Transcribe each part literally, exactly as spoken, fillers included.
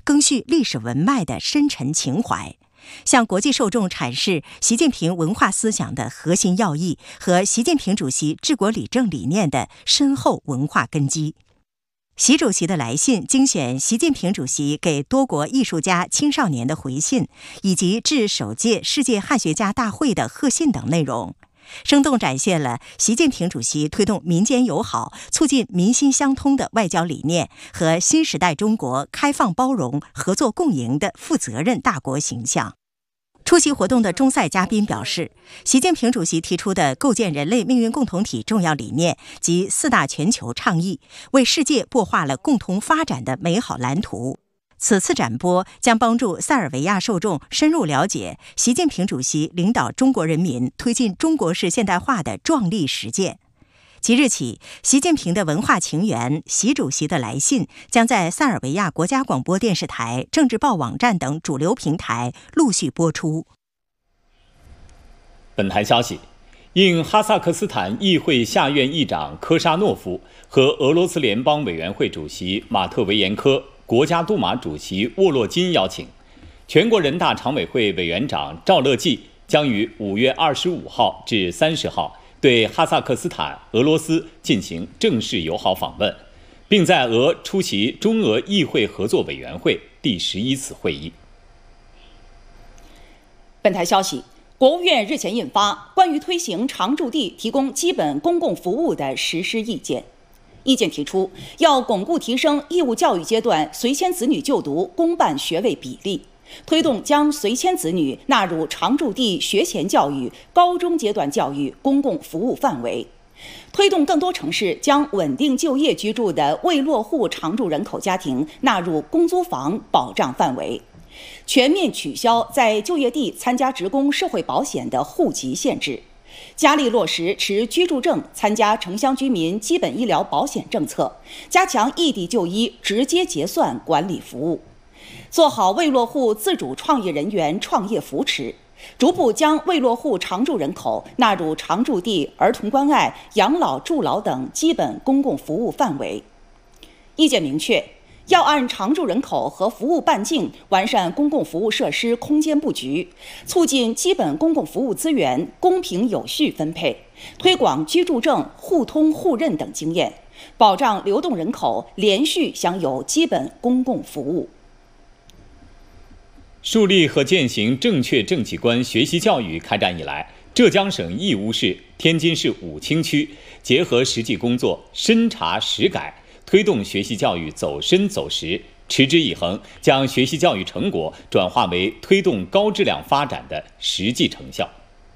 赓续历史文脉的深沉情怀，向国际受众阐释习近平文化思想的核心要义和习近平主席治国理政理念的深厚文化根基。习主席的来信精选习近平主席给多国艺术家青少年的回信，以及致首届世界汉学家大会的贺信等内容，生动展现了习近平主席推动民间友好、促进民心相通的外交理念和新时代中国开放包容、合作共赢的负责任大国形象。出席活动的中赛嘉宾表示，习近平主席提出的构建人类命运共同体重要理念及四大全球倡议，为世界擘画了共同发展的美好蓝图。此次展播将帮助塞尔维亚受众深入了解习近平主席领导中国人民推进中国式现代化的壮丽实践。即日起，习近平的文化情缘、习主席的来信将在塞尔维亚国家广播电视台、政治报网站等主流平台陆续播出。 本台消息，应哈萨克斯坦议会下院议长科沙诺夫和俄罗斯联邦委员会主席马特维延科、国家杜马主席沃洛金邀请，全国人大常委会委员长赵乐际将于五月二十五号至三十号对哈萨克斯坦、俄罗斯进行正式友好访问，并在俄出席中俄议会合作委员会第十一次会议。 本台消息，国务院日前印发《关于推行常住地提供基本公共服务的实施意见》。意见提出，要巩固提升义务教育阶段随迁子女就读公办学位比例，推动将随迁子女纳入常住地学前教育、高中阶段教育公共服务范围，推动更多城市将稳定就业居住的未落户常住人口家庭纳入公租房保障范围，全面取消在就业地参加职工社会保险的户籍限制，加力落实持居住证参加城乡居民基本医疗保险政策，加强异地就医直接结算管理服务，做好未落户自主创业人员创业扶持，逐步将未落户常住人口纳入常住地儿童关爱、养老助老等基本公共服务范围。意见明确，要按常住人口和服务半径完善公共服务设施空间布局，促进基本公共服务资源公平有序分配，推广居住证互通互认等经验，保障流动人口连续享有基本公共服务。 树立和践行正确政绩观学习教育开展以来，浙江省义乌市、天津市武清区结合实际工作，深查实改，推动学习教育走深走实，持之以恒，将学习教育成果转化为推动高质量发展的实际成效。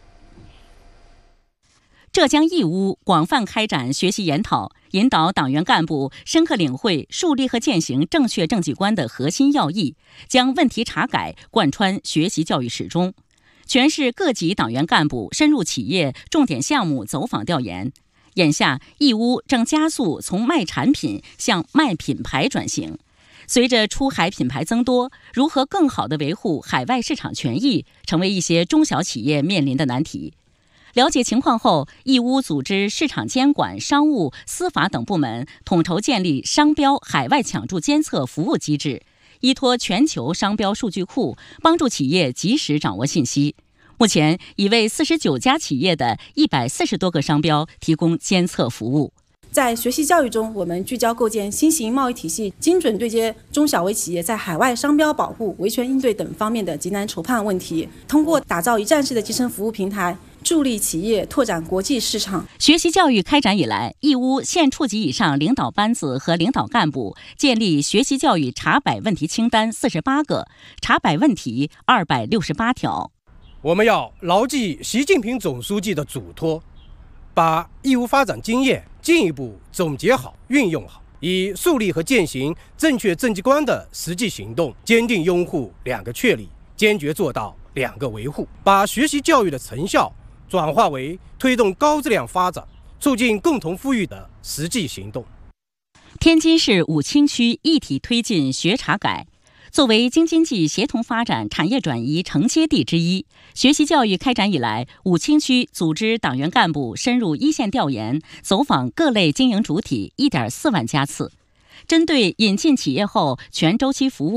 浙江义乌广泛开展学习研讨，引导党员干部深刻领会树立和践行正确政绩观的核心要义，将问题查改贯穿学习教育始终。全市各级党员干部深入企业重点项目走访调研。眼下，义乌正加速从卖产品向卖品牌转型。随着出海品牌增多，如何更好地维护海外市场权益，成为一些中小企业面临的难题。了解情况后，义乌组织市场监管、商务、司法等部门统筹建立商标海外抢注监测服务机制，依托全球商标数据库，帮助企业及时掌握信息。目前已为四十九家企业的一百四十多个商标提供监测服务。 在学习教育中，我们聚焦构建新型贸易体系，精准对接中小微企业在海外商标保护、维权应对等方面的急难筹判问题，通过打造一站式的集成服务平台，助力企业拓展国际市场。 学习教育开展以来，义乌县处级以上领导班子和领导干部建立学习教育查摆问题清单四十八个，查摆问题二百六十八条。 我们要牢记习近平总书记的嘱托，把义乌发展经验进一步总结好、运用好，以树立和践行正确政绩观的实际行动，坚定拥护两个确立，坚决做到两个维护，把学习教育的成效转化为推动高质量发展、促进共同富裕的实际行动。 天津市武清区一体推进学查改。作为京津冀协同发展产业转移承接地之一，学习教育开展以来，武清区组织党员干部深入一线调研，走访各类经营主体一点四万家次，针对引进企业后全周期服务